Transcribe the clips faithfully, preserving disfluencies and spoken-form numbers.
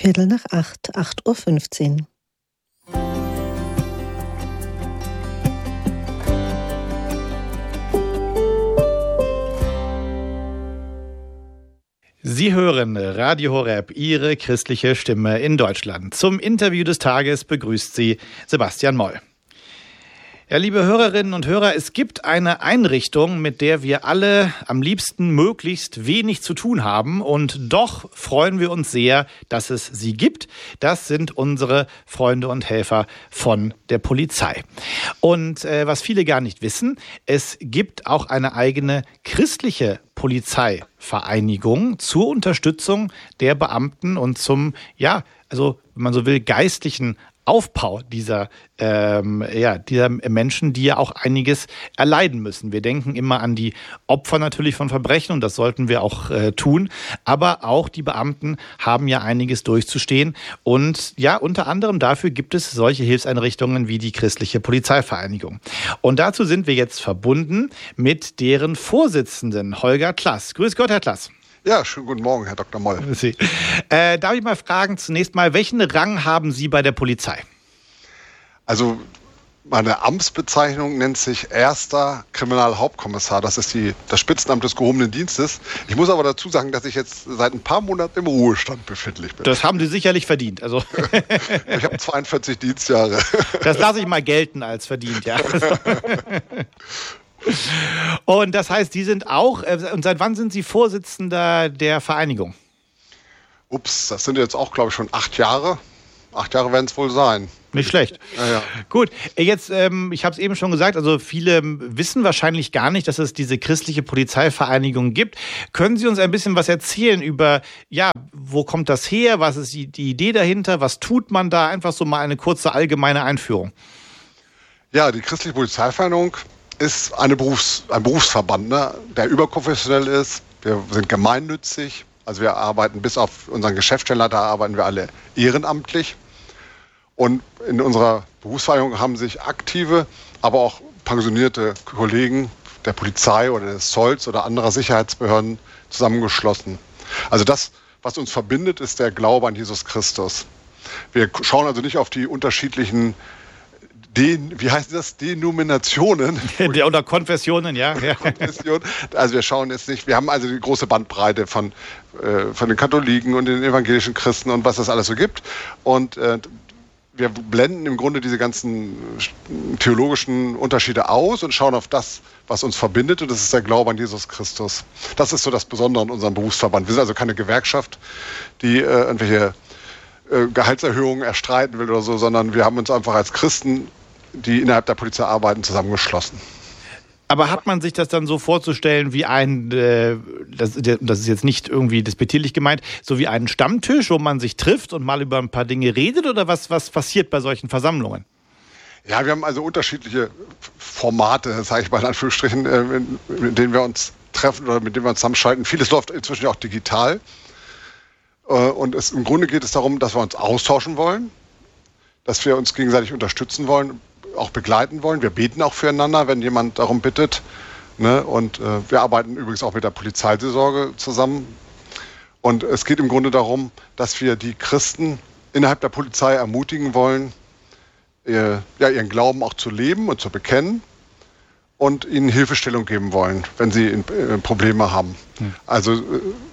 Viertel nach acht, acht Uhr fünfzehn. Sie hören Radio Horeb, Ihre christliche Stimme in Deutschland. Zum Interview des Tages begrüßt Sie Sebastian Moll. Ja, liebe Hörerinnen und Hörer, es gibt eine Einrichtung, mit der wir alle am liebsten möglichst wenig zu tun haben. Und doch freuen wir uns sehr, dass es sie gibt. Das sind unsere Freunde und Helfer von der Polizei. Und äh, was viele gar nicht wissen, es gibt auch eine eigene christliche Polizeivereinigung zur Unterstützung der Beamten und zum, ja, also wenn man so will, geistlichen Aufbau dieser, ähm, ja, dieser Menschen, die ja auch einiges erleiden müssen. Wir denken immer an die Opfer natürlich von Verbrechen und das sollten wir auch äh, tun. Aber auch die Beamten haben ja einiges durchzustehen. Und ja, unter anderem dafür gibt es solche Hilfseinrichtungen wie die christliche Polizeivereinigung. Und dazu sind wir jetzt verbunden mit deren Vorsitzenden, Holger Klass. Grüß Gott, Herr Klass. Ja, schönen guten Morgen, Herr Doktor Moll. Sie. Äh, darf ich mal fragen, zunächst mal, welchen Rang haben Sie bei der Polizei? Also meine Amtsbezeichnung nennt sich Erster Kriminalhauptkommissar. Das ist die, das Spitzenamt des gehobenen Dienstes. Ich muss aber dazu sagen, dass ich jetzt seit ein paar Monaten im Ruhestand befindlich bin. Das haben Sie sicherlich verdient. Also ich habe zweiundvierzig Dienstjahre. Das lasse ich mal gelten als verdient, ja. Und das heißt, die sind auch, und seit wann sind Sie Vorsitzender der Vereinigung? Ups, das sind jetzt auch, glaube ich, schon acht Jahre. Acht Jahre werden es wohl sein. Nicht schlecht. Ja, ja. Gut, jetzt, ähm, ich habe es eben schon gesagt, also viele wissen wahrscheinlich gar nicht, dass es diese christliche Polizeivereinigung gibt. Können Sie uns ein bisschen was erzählen über, ja, wo kommt das her, was ist die, die Idee dahinter, was tut man da? Einfach so mal eine kurze allgemeine Einführung. Ja, die christliche Polizeivereinigung ist eine Berufs-, ein Berufsverband, ne, der überkonfessionell ist. Wir sind gemeinnützig, also wir arbeiten bis auf unseren Geschäftsstellen, da arbeiten wir alle ehrenamtlich. Und in unserer Berufsvereinigung haben sich aktive, aber auch pensionierte Kollegen der Polizei oder des Zolls oder anderer Sicherheitsbehörden zusammengeschlossen. Also das, was uns verbindet, ist der Glaube an Jesus Christus. Wir schauen also nicht auf die unterschiedlichen Den, wie heißt das? Denominationen. Der oder Konfessionen, ja. Konfession. Also wir schauen jetzt nicht, wir haben also die große Bandbreite von, äh, von den Katholiken und den evangelischen Christen und was es alles so gibt. Und äh, wir blenden im Grunde diese ganzen theologischen Unterschiede aus und schauen auf das, was uns verbindet. Und das ist der Glaube an Jesus Christus. Das ist so das Besondere an unserem Berufsverband. Wir sind also keine Gewerkschaft, die äh, irgendwelche äh, Gehaltserhöhungen erstreiten will oder so, sondern wir haben uns einfach als Christen, die innerhalb der Polizei arbeiten, zusammengeschlossen. Aber hat man sich das dann so vorzustellen wie ein, äh, das, das ist jetzt nicht irgendwie despektierlich gemeint, so wie einen Stammtisch, wo man sich trifft und mal über ein paar Dinge redet, oder was, was passiert bei solchen Versammlungen? Ja, wir haben also unterschiedliche Formate, sage ich mal in Anführungsstrichen, äh, mit denen wir uns treffen oder mit denen wir uns zusammenschalten. Vieles läuft inzwischen auch digital. Äh, und es, im Grunde geht es darum, dass wir uns austauschen wollen, dass wir uns gegenseitig unterstützen wollen, auch begleiten wollen. Wir beten auch füreinander, wenn jemand darum bittet. Ne? Und äh, wir arbeiten übrigens auch mit der Polizeiseelsorge zusammen. Und es geht im Grunde darum, dass wir die Christen innerhalb der Polizei ermutigen wollen, ihr, ja, ihren Glauben auch zu leben und zu bekennen und ihnen Hilfestellung geben wollen, wenn sie in, äh, Probleme haben. Hm. Also äh,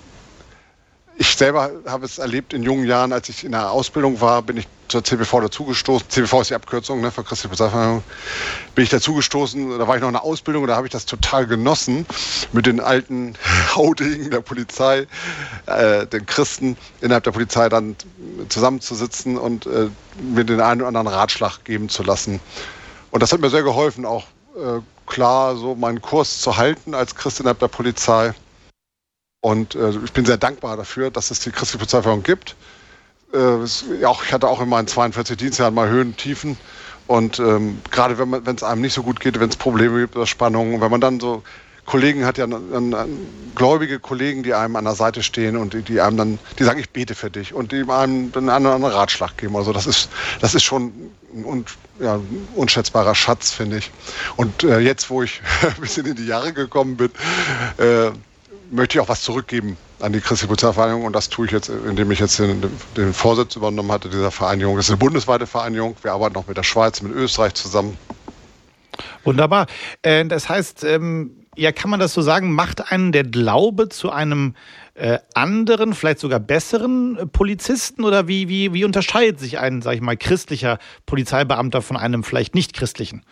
ich selber habe es erlebt in jungen Jahren, als ich in der Ausbildung war, bin ich zur C B V dazugestoßen. C B V ist die Abkürzung, ne, für christliche Polizeivereinigung. Bin ich dazugestoßen, da war ich noch in der Ausbildung und da habe ich das total genossen, mit den alten Haudegen der Polizei, äh, den Christen innerhalb der Polizei dann zusammenzusitzen und äh, mir den einen oder anderen Ratschlag geben zu lassen. Und das hat mir sehr geholfen, auch äh, klar so meinen Kurs zu halten als Christ innerhalb der Polizei. Und äh, ich bin sehr dankbar dafür, dass es die christliche Polizeivereinigung gibt. Äh, es, auch, ich hatte auch in meinen zweiundvierzig Dienstjahren mal Höhen und Tiefen. Und ähm, gerade wenn man, wenn es einem nicht so gut geht, wenn es Probleme gibt oder Spannungen, wenn man dann so Kollegen hat, ja dann, dann, gläubige Kollegen, die einem an der Seite stehen und die, die einem dann, die sagen, ich bete für dich und die einem dann einen oder anderen Ratschlag geben. Also das ist, das ist schon ein, un, ja, ein unschätzbarer Schatz, finde ich. Und äh, jetzt, wo ich ein bisschen in die Jahre gekommen bin, äh, möchte ich auch was zurückgeben an die christliche Polizeivereinigung und das tue ich jetzt, indem ich jetzt den, den Vorsitz übernommen hatte dieser Vereinigung. Das ist eine bundesweite Vereinigung. Wir arbeiten auch mit der Schweiz, mit Österreich zusammen. Wunderbar. Äh, das heißt, ähm, ja, kann man das so sagen, macht einen der Glaube zu einem äh, anderen, vielleicht sogar besseren äh, Polizisten? Oder wie, wie, wie unterscheidet sich ein, sag ich mal, christlicher Polizeibeamter von einem vielleicht nicht christlichen?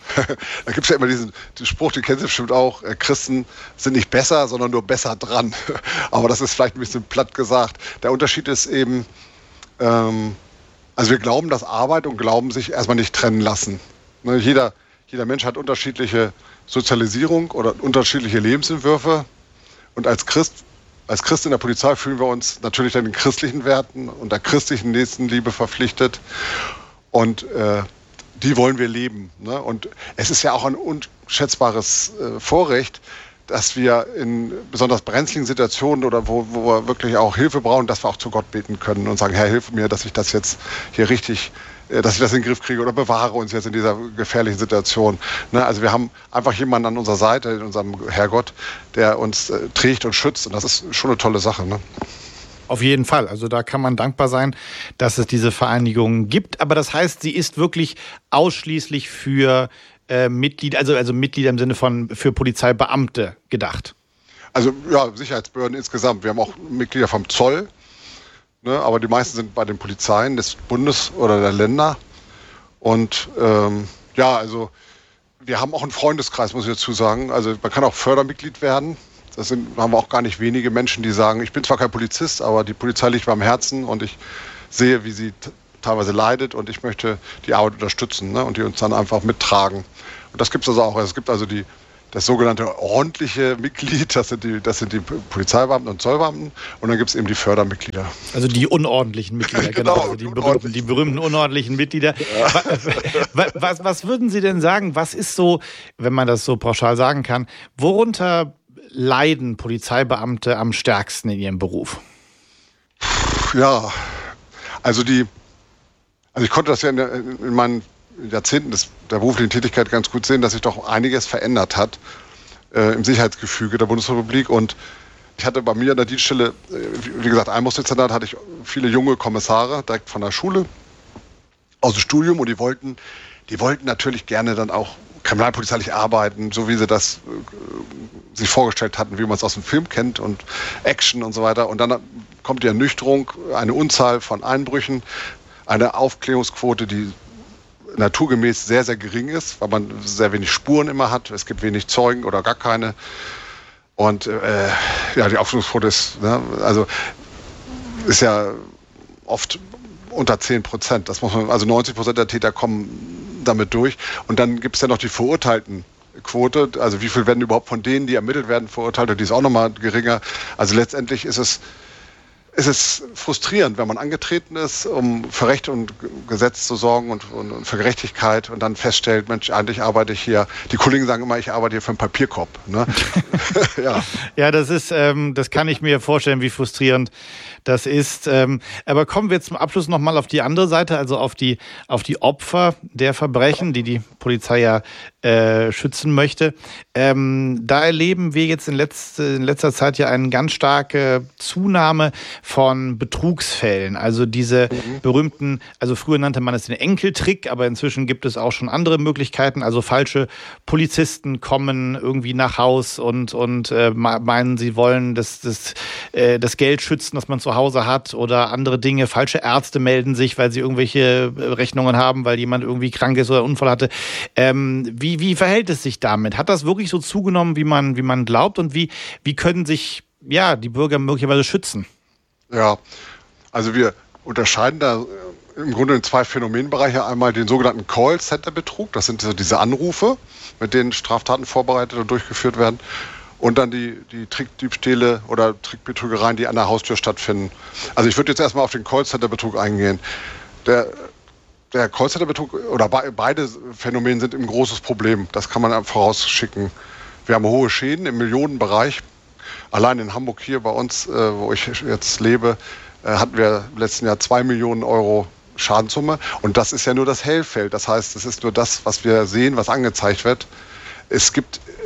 Da gibt es ja immer diesen, diesen Spruch, den kennen Sie bestimmt auch, äh, Christen sind nicht besser, sondern nur besser dran. Aber das ist vielleicht ein bisschen platt gesagt. Der Unterschied ist eben, ähm, also wir glauben, dass Arbeit und Glauben sich erstmal nicht trennen lassen. Ne, jeder, jeder Mensch hat unterschiedliche Sozialisierung oder unterschiedliche Lebensentwürfe. Und als Christ, als Christ in der Polizei fühlen wir uns natürlich den christlichen Werten und der christlichen Nächstenliebe verpflichtet. Und äh, die wollen wir leben. Ne? Und es ist ja auch ein unschätzbares äh, Vorrecht, dass wir in besonders brenzligen Situationen oder wo, wo wir wirklich auch Hilfe brauchen, dass wir auch zu Gott beten können und sagen, Herr, hilf mir, dass ich das jetzt hier richtig, äh, dass ich das in den Griff kriege oder bewahre uns jetzt in dieser gefährlichen Situation. Ne? Also wir haben einfach jemanden an unserer Seite, in unserem Herrgott, der uns äh, trägt und schützt und das ist schon eine tolle Sache. Ne? Auf jeden Fall. Also da kann man dankbar sein, dass es diese Vereinigung gibt. Aber das heißt, sie ist wirklich ausschließlich für äh, Mitglieder, also, also Mitglieder im Sinne von für Polizeibeamte gedacht. Also ja, Sicherheitsbehörden insgesamt. Wir haben auch Mitglieder vom Zoll, ne, aber die meisten sind bei den Polizeien des Bundes oder der Länder. Und ähm, ja, also wir haben auch einen Freundeskreis, muss ich dazu sagen. Also man kann auch Fördermitglied werden. Das sind, haben wir auch gar nicht wenige Menschen, die sagen, ich bin zwar kein Polizist, aber die Polizei liegt mir am Herzen und ich sehe, wie sie t- teilweise leidet und ich möchte die Arbeit unterstützen, ne, und die uns dann einfach mittragen. Und das gibt es also auch. Es gibt also die, das sogenannte ordentliche Mitglied, das sind die, das sind die Polizeibeamten und Zollbeamten und dann gibt es eben die Fördermitglieder. Also die unordentlichen Mitglieder, genau, genau also die, berühmten, die berühmten unordentlichen Mitglieder. Ja. Was, was, was würden Sie denn sagen, was ist so, wenn man das so pauschal sagen kann, worunter leiden Polizeibeamte am stärksten in ihrem Beruf? Ja, also die, also ich konnte das ja in, der, in meinen Jahrzehnten des, der beruflichen Tätigkeit ganz gut sehen, dass sich doch einiges verändert hat äh, im Sicherheitsgefüge der Bundesrepublik und ich hatte bei mir an der Dienststelle, äh, wie gesagt, Einbruchsdezernat, hatte ich viele junge Kommissare direkt von der Schule aus dem Studium und die wollten, die wollten natürlich gerne dann auch kriminalpolizeilich arbeiten, so wie sie das äh, sich vorgestellt hatten, wie man es aus dem Film kennt und Action und so weiter. Und dann kommt die Ernüchterung, eine Unzahl von Einbrüchen, eine Aufklärungsquote, die naturgemäß sehr, sehr gering ist, weil man sehr wenig Spuren immer hat. Es gibt wenig Zeugen oder gar keine. Und äh, ja, die Aufklärungsquote ist, ne, also ist ja oft unter zehn Prozent. Das muss man, also neunzig Prozent der Täter kommen damit durch. Und dann gibt es ja noch die Verurteiltenquote. Also wie viel werden überhaupt von denen, die ermittelt werden, verurteilt? Und die ist auch nochmal geringer. Also letztendlich ist es, ist es frustrierend, wenn man angetreten ist, um für Recht und Gesetz zu sorgen und, und, und für Gerechtigkeit und dann feststellt, Mensch, eigentlich arbeite ich hier, die Kollegen sagen immer, ich arbeite hier für einen Papierkorb. Ne? ja. ja, das ist, ähm, das kann ich mir vorstellen, wie frustrierend das ist. Ähm, aber kommen wir zum Abschluss nochmal auf die andere Seite, also auf die, auf die Opfer der Verbrechen, die die Polizei ja äh, schützen möchte. Ähm, da erleben wir jetzt in, letzte, in letzter Zeit ja eine ganz starke Zunahme von Betrugsfällen. Also diese mhm. berühmten, also früher nannte man es den Enkeltrick, aber inzwischen gibt es auch schon andere Möglichkeiten. Also falsche Polizisten kommen irgendwie nach Haus und, und äh, meinen, sie wollen das, das, äh, das Geld schützen, das man zu Hause hat oder andere Dinge. Falsche Ärzte melden sich, weil sie irgendwelche Rechnungen haben, weil jemand irgendwie krank ist oder einen Unfall hatte. Ähm, wie, wie verhält es sich damit? Hat das wirklich so zugenommen, wie man, wie man glaubt? Und wie, wie können sich ja, die Bürger möglicherweise schützen? Ja, also wir unterscheiden da im Grunde in zwei Phänomenbereiche. Einmal den sogenannten Call-Center-Betrug. Das sind so diese Anrufe, mit denen Straftaten vorbereitet und durchgeführt werden. Und dann die, die Trickdiebstähle oder Trickbetrügereien, die an der Haustür stattfinden. Also ich würde jetzt erstmal auf den Callcenter-Betrug eingehen. Der, der Callcenter-Betrug oder be, beide Phänomene sind ein großes Problem. Das kann man vorausschicken. Wir haben hohe Schäden im Millionenbereich. Allein in Hamburg hier bei uns, äh, wo ich jetzt lebe, äh, hatten wir im letzten Jahr zwei Millionen Euro Schadenssumme. Und das ist ja nur das Hellfeld. Das heißt, es ist nur das, was wir sehen, was angezeigt wird. Es gibt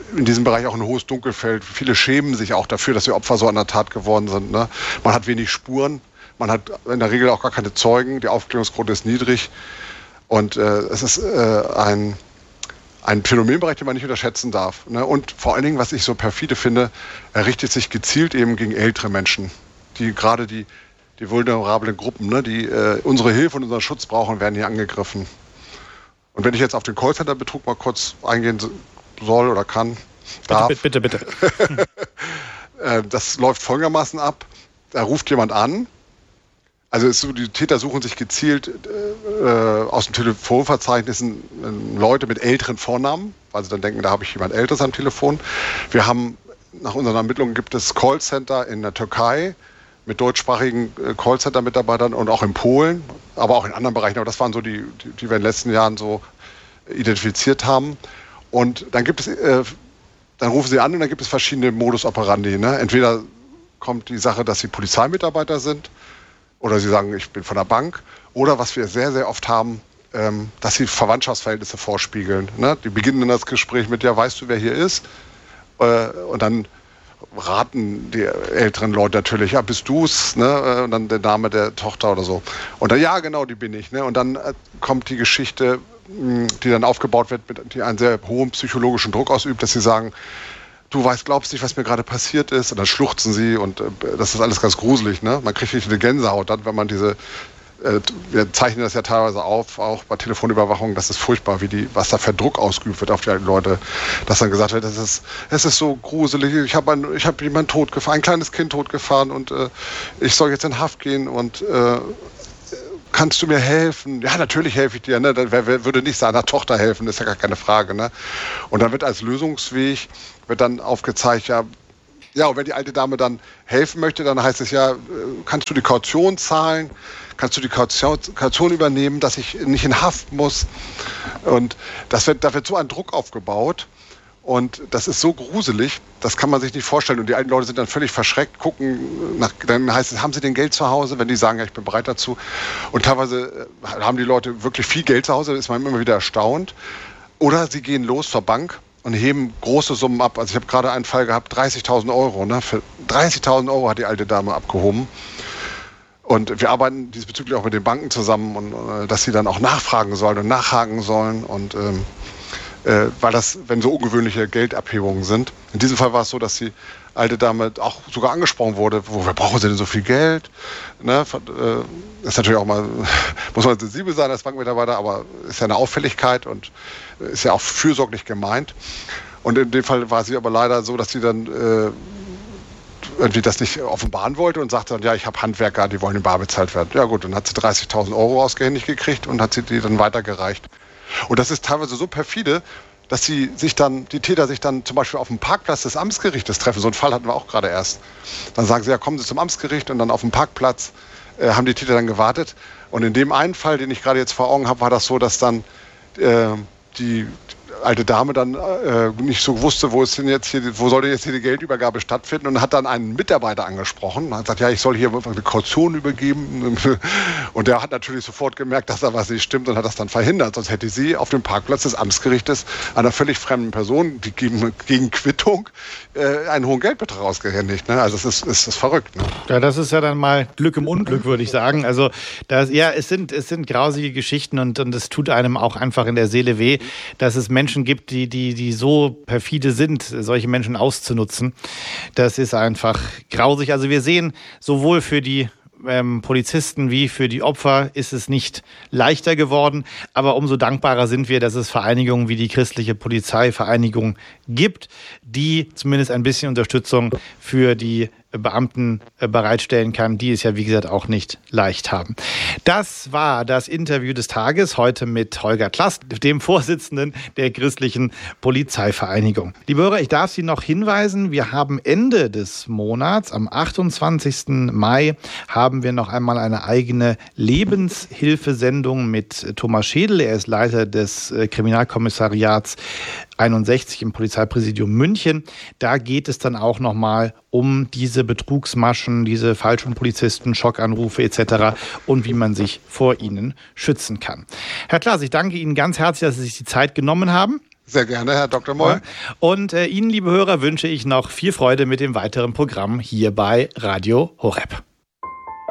in diesem Bereich auch ein hohes Dunkelfeld. Viele schämen sich auch dafür, dass sie Opfer so an der Tat geworden sind. Ne? Man hat wenig Spuren, man hat in der Regel auch gar keine Zeugen, die Aufklärungsquote ist niedrig. Und äh, es ist äh, ein, ein Phänomenbereich, den man nicht unterschätzen darf. Ne? Und vor allen Dingen, was ich so perfide finde, er richtet sich gezielt eben gegen ältere Menschen, die gerade die, die vulnerablen Gruppen, ne, die äh, unsere Hilfe und unseren Schutz brauchen, werden hier angegriffen. Und wenn ich jetzt auf den Callcenter-Betrug mal kurz eingehen soll oder kann, darf. Bitte, bitte, bitte. Das läuft folgendermaßen ab. Da ruft jemand an. Also ist so, die Täter suchen sich gezielt äh, aus den Telefonverzeichnissen äh, Leute mit älteren Vornamen, weil sie dann denken, da habe ich jemand Älteres am Telefon. Wir haben, nach unseren Ermittlungen gibt es Callcenter in der Türkei mit deutschsprachigen äh, Callcenter-Mitarbeitern und auch in Polen, aber auch in anderen Bereichen. Aber das waren so die, die, die wir in den letzten Jahren so identifiziert haben. Und dann gibt es, äh, dann rufen sie an und dann gibt es verschiedene Modus operandi. Ne? Entweder kommt die Sache, dass sie Polizeimitarbeiter sind oder sie sagen, ich bin von der Bank. Oder was wir sehr, sehr oft haben, ähm, dass sie Verwandtschaftsverhältnisse vorspiegeln. Ne? Die beginnen dann das Gespräch mit, ja, weißt du, wer hier ist? Äh, und dann raten die älteren Leute natürlich, ja, bist du's? Ne? Und dann der Name der Tochter oder so. Und dann, ja, genau, die bin ich. Ne? Und dann äh, kommt die Geschichte, die dann aufgebaut wird, mit, die einen sehr hohen psychologischen Druck ausübt, dass sie sagen, du weißt, glaubst nicht, was mir gerade passiert ist. Und dann schluchzen sie und äh, das ist alles ganz gruselig. Ne? Man kriegt nicht eine Gänsehaut dann, wenn man diese, äh, wir zeichnen das ja teilweise auf, auch bei Telefonüberwachung, das ist furchtbar, wie die, was da für Druck ausgeübt wird auf die alten Leute. Dass dann gesagt wird, es ist, es ist so gruselig, ich habe ein, ich hab jemanden totgefahren, ein kleines Kind totgefahren und äh, ich soll jetzt in Haft gehen und äh, kannst du mir helfen? Ja, natürlich helfe ich dir. Ne? Wer, wer würde nicht seiner Tochter helfen? Das ist ja gar keine Frage. Ne? Und dann wird als Lösungsweg wird dann aufgezeigt, ja, ja, und wenn die alte Dame dann helfen möchte, dann heißt es ja, kannst du die Kaution zahlen? Kannst du die Kaution, Kaution übernehmen, dass ich nicht in Haft muss? Und das wird, da wird so ein Druck aufgebaut. Und das ist so gruselig, das kann man sich nicht vorstellen. Und die alten Leute sind dann völlig verschreckt, gucken, nach, dann heißt es, haben sie denn Geld zu Hause? Wenn die sagen, ja, ich bin bereit dazu. Und teilweise haben die Leute wirklich viel Geld zu Hause, da ist man immer wieder erstaunt. Oder sie gehen los zur Bank und heben große Summen ab. Also ich habe gerade einen Fall gehabt, dreißigtausend Euro. Ne? Für dreißigtausend Euro hat die alte Dame abgehoben. Und wir arbeiten diesbezüglich auch mit den Banken zusammen, und, dass sie dann auch nachfragen sollen und nachhaken sollen. Und ähm, Äh, weil das, wenn so ungewöhnliche Geldabhebungen sind. In diesem Fall war es so, dass die alte Dame auch sogar angesprochen wurde, wofür brauchen sie denn so viel Geld? Ne? Äh, ist natürlich auch mal, muss man sensibel sein als Bankmitarbeiter, aber ist ja eine Auffälligkeit und ist ja auch fürsorglich gemeint. Und in dem Fall war sie aber leider so, dass sie dann äh, irgendwie das nicht offenbaren wollte und sagte dann, ja, ich habe Handwerker, die wollen in bar bezahlt werden. Ja gut, dann hat sie dreißigtausend Euro ausgehändigt gekriegt und hat sie die dann weitergereicht. Und das ist teilweise so perfide, dass sie sich dann, die Täter sich dann zum Beispiel auf dem Parkplatz des Amtsgerichtes treffen. So einen Fall hatten wir auch gerade erst. Dann sagen sie, ja, kommen Sie zum Amtsgericht, und dann auf dem Parkplatz äh, haben die Täter dann gewartet. Und in dem einen Fall, den ich gerade jetzt vor Augen habe, war das so, dass dann äh, die alte Dame dann äh, nicht so wusste, wo ist denn jetzt hier, wo soll denn jetzt hier die Geldübergabe stattfinden, und hat dann einen Mitarbeiter angesprochen und hat gesagt, ja, ich soll hier eine Kaution übergeben, und der hat natürlich sofort gemerkt, dass da was nicht stimmt, und hat das dann verhindert, sonst hätte sie auf dem Parkplatz des Amtsgerichtes einer völlig fremden Person, die gegen, gegen Quittung äh, einen hohen Geldbetrag ausgehändigt. Ne? Also es ist, es ist verrückt. Ne? Ja, das ist ja dann mal Glück im Unglück, würde ich sagen. Also das, ja, es sind, es sind grausige Geschichten, und, und es tut einem auch einfach in der Seele weh, dass es Menschen gibt, die, die, die so perfide sind, solche Menschen auszunutzen. Das ist einfach grausig. Also wir sehen, sowohl für die ähm, Polizisten wie für die Opfer ist es nicht leichter geworden, aber umso dankbarer sind wir, dass es Vereinigungen wie die Christliche Polizeivereinigung gibt, die zumindest ein bisschen Unterstützung für die Beamten bereitstellen kann, die es ja, wie gesagt, auch nicht leicht haben. Das war das Interview des Tages heute mit Holger Klast, dem Vorsitzenden der Christlichen Polizeivereinigung. Liebe Hörer, ich darf Sie noch hinweisen, wir haben Ende des Monats, am achtundzwanzigsten Mai, haben wir noch einmal eine eigene Lebenshilfesendung mit Thomas Schädel. Er ist Leiter des Kriminalkommissariats einundsechzig im Polizeipräsidium München. Da geht es dann auch nochmal um diese Betrugsmaschen, diese falschen Polizisten, Schockanrufe et cetera und wie man sich vor ihnen schützen kann. Herr Klaas, ich danke Ihnen ganz herzlich, dass Sie sich die Zeit genommen haben. Sehr gerne, Herr Doktor Moll. Und äh, Ihnen, liebe Hörer, wünsche ich noch viel Freude mit dem weiteren Programm hier bei Radio Horeb.